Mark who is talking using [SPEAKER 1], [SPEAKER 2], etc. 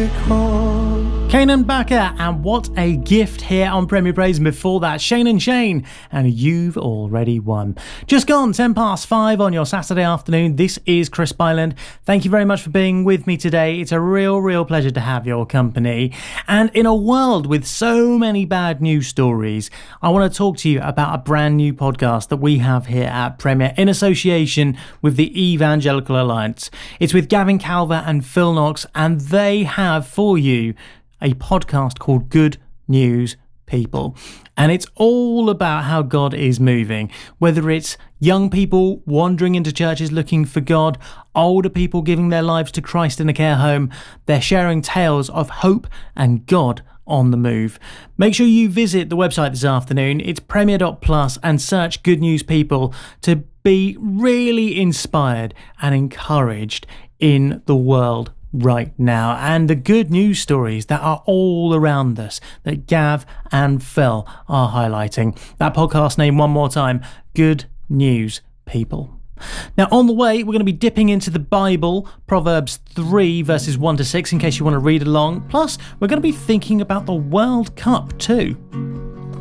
[SPEAKER 1] Kanan Backer, and what a gift here on Premier Praise. And before that, Shane and Shane, and You've Already Won. Just gone 10 past 5 on your Saturday afternoon. This is Chris Byland. Thank you very much for being with me today. It's a real pleasure to have your company. And in a world with so many bad news stories, I want to talk to you about a brand new podcast that we have here at Premier in association with the Evangelical Alliance. It's with Gavin Calver and Phil Knox, and they have for you a podcast called Good News People. And it's all about how God is moving, whether it's young people wandering into churches looking for God, older people giving their lives to Christ in a care home. They're sharing tales of hope and God on the move. Make sure you visit the website this afternoon. It's premier.plus and search Good News People to be really inspired and encouraged in the world right now, and the good news stories that are all around us that Gav and Phil are highlighting. That podcast name one more time, Good News People. Now, on the way, we're going to be dipping into the Bible, Proverbs 3 verses 1 to 6, in case you want to read along. Plus, we're going to be thinking about the World Cup too.